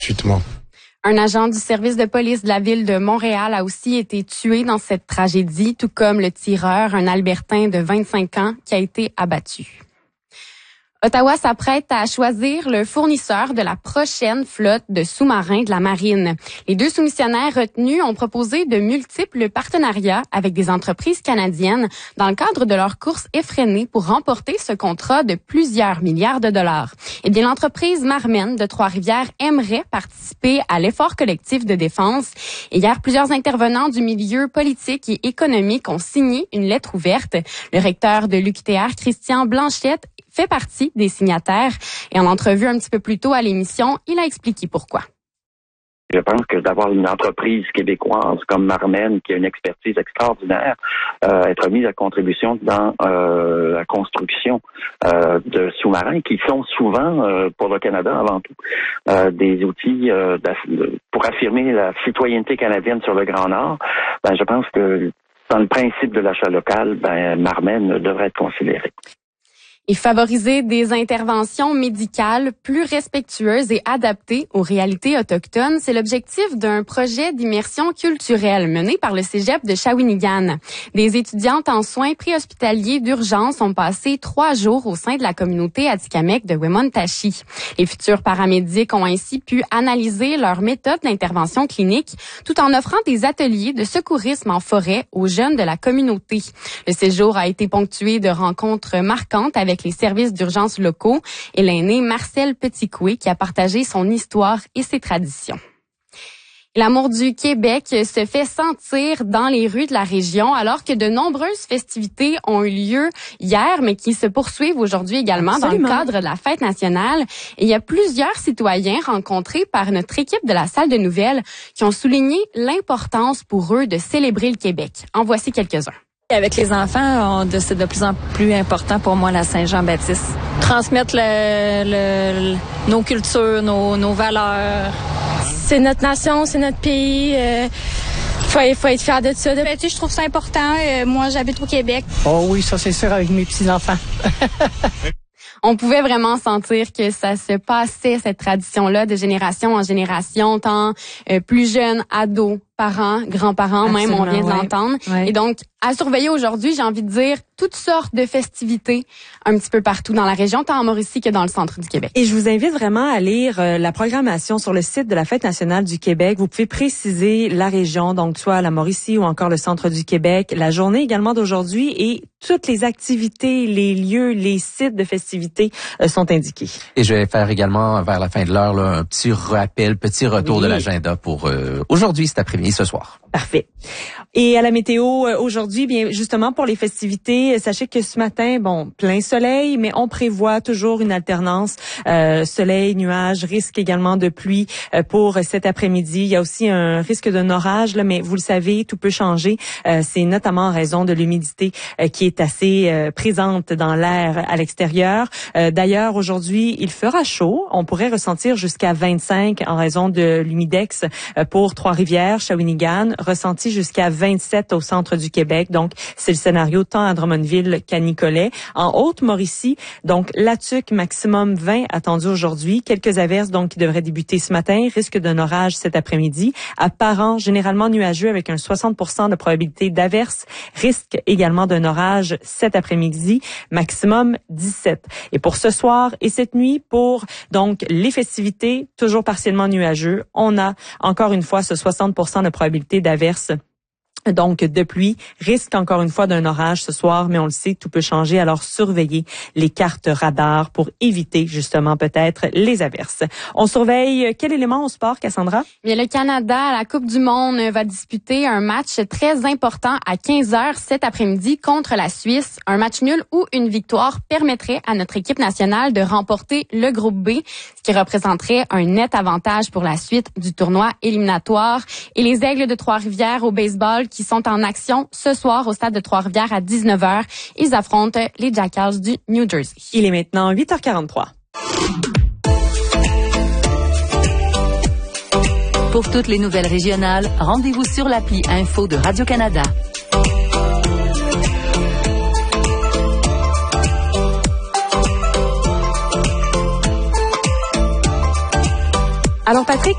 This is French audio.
gratuitement. Un agent du service de police de la ville de Montréal a aussi été tué dans cette tragédie, tout comme le tireur, un Albertain de 25 ans, qui a été abattu. Ottawa s'apprête à choisir le fournisseur de la prochaine flotte de sous-marins de la marine. Les deux soumissionnaires retenus ont proposé de multiples partenariats avec des entreprises canadiennes dans le cadre de leur course effrénée pour remporter ce contrat de plusieurs milliards de dollars. Eh bien, l'entreprise Marmen de Trois-Rivières aimerait participer à l'effort collectif de défense. Et hier, plusieurs intervenants du milieu politique et économique ont signé une lettre ouverte. Le recteur de l'UQTR, Christian Blanchette, fait partie des signataires. Et en entrevue un petit peu plus tôt à l'émission, il a expliqué pourquoi. Je pense que d'avoir une entreprise québécoise comme Marmen, qui a une expertise extraordinaire, être mise à contribution dans la construction de sous-marins qui sont souvent, pour le Canada avant tout, des outils pour affirmer la citoyenneté canadienne sur le Grand Nord. Je pense que dans le principe de l'achat local, Marmen devrait être considéré. Et favoriser des interventions médicales plus respectueuses et adaptées aux réalités autochtones, c'est l'objectif d'un projet d'immersion culturelle mené par le Cégep de Shawinigan. Des étudiantes en soins préhospitaliers d'urgence ont passé 3 jours au sein de la communauté atikamekw de Wemotaci. Les futurs paramédics ont ainsi pu analyser leurs méthodes d'intervention clinique tout en offrant des ateliers de secourisme en forêt aux jeunes de la communauté. Le séjour a été ponctué de rencontres marquantes avec les services d'urgence locaux et l'aîné Marcel Petitcoué qui a partagé son histoire et ses traditions. L'amour du Québec se fait sentir dans les rues de la région alors que de nombreuses festivités ont eu lieu hier, mais qui se poursuivent aujourd'hui également. Absolument. Dans le cadre de la fête nationale. Et il y a plusieurs citoyens rencontrés par notre équipe de la salle de nouvelles qui ont souligné l'importance pour eux de célébrer le Québec. En voici quelques-uns. Avec les enfants, c'est de plus en plus important pour moi la Saint-Jean-Baptiste. Transmettre nos cultures, nos valeurs. C'est notre nation, c'est notre pays. Faut être fier de ça. Je trouve ça important. Moi, j'habite au Québec. Oh oui, ça c'est sûr avec mes petits-enfants. On pouvait vraiment sentir que ça se passait, cette tradition-là, de génération en génération, tant plus jeunes, ados, parents, grands-parents, absolument, même, on vient de l'entendre. Ouais. Et donc, à surveiller aujourd'hui, j'ai envie de dire, toutes sortes de festivités un petit peu partout dans la région, tant en Mauricie que dans le centre du Québec. Et je vous invite vraiment à lire la programmation sur le site de la Fête nationale du Québec. Vous pouvez préciser la région, donc soit la Mauricie ou encore le centre du Québec, la journée également d'aujourd'hui et toutes les activités, les lieux, les sites de festivités sont indiqués. Et je vais faire également, vers la fin de l'heure, un petit rappel, petit retour de l'agenda pour aujourd'hui, cet après-midi, ce soir. Parfait. Et à la météo, aujourd'hui, bien justement pour les festivités, sachez que ce matin, plein soleil, mais on prévoit toujours une alternance soleil, nuages, risque également de pluie pour cet après-midi. Il y a aussi un risque d'un orage, là, mais vous le savez, tout peut changer. C'est notamment en raison de l'humidité qui est assez présente dans l'air à l'extérieur. D'ailleurs, aujourd'hui, il fera chaud. On pourrait ressentir jusqu'à 25 en raison de l'humidex pour Trois-Rivières, Shawinigan, ressenti jusqu'à 27 au centre du Québec. Donc, c'est le scénario tant à Drummondville qu'à Nicolet. En Haute-Mauricie, donc, Latuc, maximum 20 attendu aujourd'hui. Quelques averses, donc, qui devraient débuter ce matin. Risque d'un orage cet après-midi. À Parent, généralement nuageux avec un 60% de probabilité d'averse. Risque également d'un orage cet après-midi. Maximum 17. Et pour ce soir et cette nuit, pour, donc, les festivités, toujours partiellement nuageux. On a, encore une fois, ce 60% de probabilité d'averse. Donc, de pluie, risque encore une fois d'un orage ce soir, mais on le sait, tout peut changer. Alors, surveillez les cartes radars pour éviter justement peut-être les averses. On surveille quel élément au sport, Cassandra? Bien, le Canada, à la Coupe du Monde, va disputer un match très important à 15h cet après-midi contre la Suisse. Un match nul ou une victoire permettrait à notre équipe nationale de remporter le groupe B, ce qui représenterait un net avantage pour la suite du tournoi éliminatoire. Et les Aigles de Trois-Rivières au baseball qui sont en action ce soir au stade de Trois-Rivières à 19h. Ils affrontent les Jackals du New Jersey. Il est maintenant 8h43. Pour toutes les nouvelles régionales, rendez-vous sur l'appli Info de Radio-Canada. Alors, Patrick,